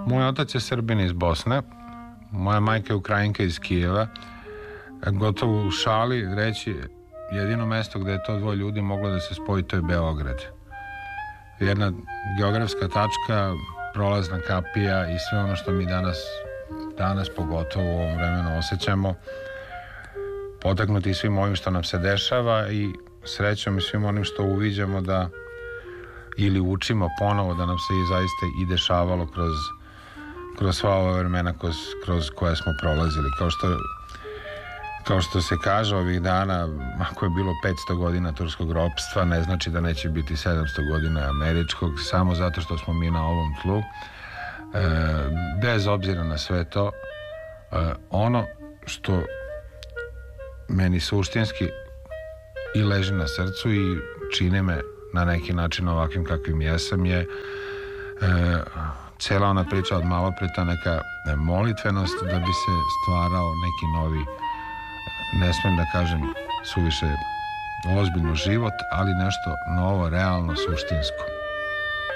Moj otac je Srbin iz Bosne, moja majka je Ukrajinka iz Kijeva. Gotovo u šali reći, jedino mesto gde je to dvoje ljudi moglo da se spoji, to je Beograd. Jedna geografska tačka, prolazna kapija i sve ono što mi danas pogotovo u ovom vremenu osjećamo, potaknuti svim ovim što nam se dešava i srećom i svim onim što uviđamo da ili učimo ponovo da nam se i zaista i dešavalo kroz sva ova vremena kroz koja smo prolazili. Kao što se kaže ovih dana, ako je bilo 500 godina turskog ropstva, ne znači da neće biti 700 godina američkog, samo zato što smo mi na ovom tlu. Bez obzira na sve to, ono što meni suštinski i leži na srcu i čini me na neki način ovakvim kakvim jesam je cela ona priča od malo pre, ta neka molitvenost da bi se stvarao neki novi, ne smem da kažem suviše ozbiljno život, ali nešto novo, realno, suštinsko.